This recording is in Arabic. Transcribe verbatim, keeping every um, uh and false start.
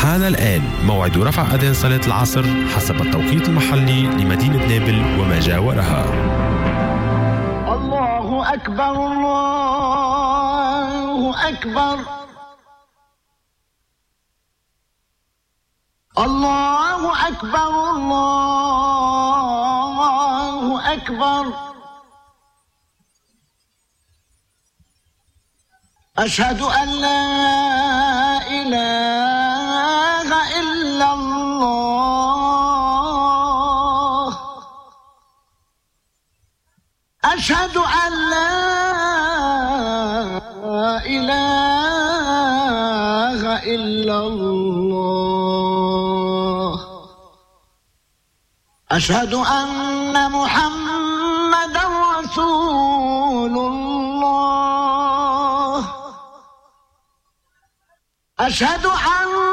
حان الآن موعد رفع أذان صلاة العصر حسب التوقيت المحلي لمدينة نابل وما جاورها. الله أكبر الله أكبر الله أكبر الله أكبر أشهد أن لا إله إلا الله أشهد أن لا إله إلا الله أشهد أن محمدًا رسول الله أشهد أن